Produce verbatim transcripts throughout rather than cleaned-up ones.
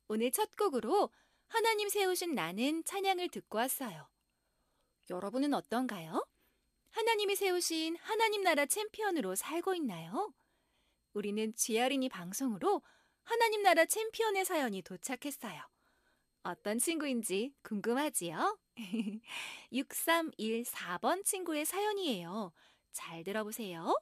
오늘 첫 곡으로 하나님 세우신 나는 찬양을 듣고 왔어요. 여러분은 어떤가요? 하나님이 세우신 하나님 나라 챔피언으로 살고 있나요? 우리는 지아린이 방송으로 하나님 나라 챔피언의 사연이 도착했어요. 어떤 친구인지 궁금하지요? 육삼일사 번 친구의 사연이에요. 잘 들어보세요.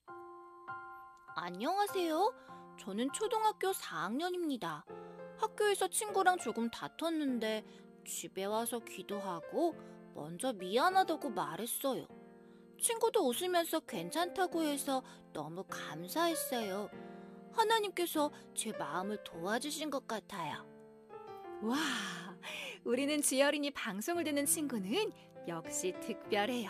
안녕하세요. 저는 초등학교 사 학년입니다. 학교에서 친구랑 조금 다퉜는데 집에 와서 기도하고 먼저 미안하다고 말했어요. 친구도 웃으면서 괜찮다고 해서 너무 감사했어요. 하나님께서 제 마음을 도와주신 것 같아요. 와, 우리는 지열이니 방송을 듣는 친구는 역시 특별해요.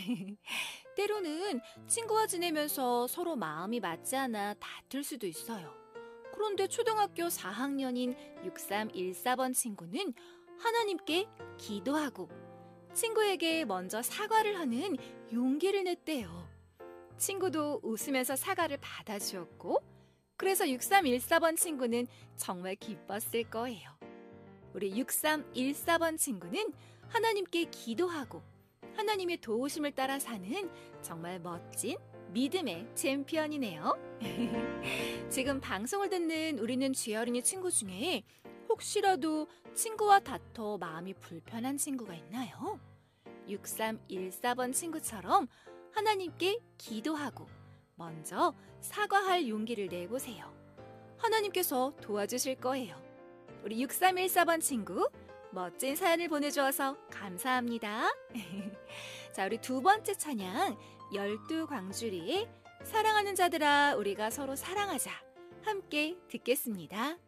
때로는 친구와 지내면서 서로 마음이 맞지 않아 다툴 수도 있어요. 그런데 초등학교 사 학년인 육삼일사 번 친구는 하나님께 기도하고 친구에게 먼저 사과를 하는 용기를 냈대요. 친구도 웃으면서 사과를 받아주었고, 그래서 육삼일사 번 친구는 정말 기뻤을 거예요. 우리 육삼일사 번 친구는 하나님께 기도하고 하나님의 도우심을 따라 사는 정말 멋진 믿음의 챔피언이네요. 지금 방송을 듣는 우리는 쥐어린이 친구 중에 혹시라도 친구와 다퉈 마음이 불편한 친구가 있나요? 육삼일사 번 친구처럼 하나님께 기도하고 먼저 사과할 용기를 내보세요. 하나님께서 도와주실 거예요. 우리 육삼일사 번 친구, 멋진 사연을 보내주어서 감사합니다. 자, 우리 두 번째 찬양, 열두 광주리의 사랑하는 자들아 우리가 서로 사랑하자 함께 듣겠습니다.